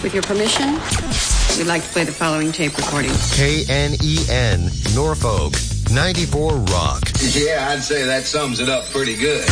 With your permission, we'd like to play the following tape recording. KNEN, Norfolk, 94 Rock. Yeah, I'd say that sums it up pretty good.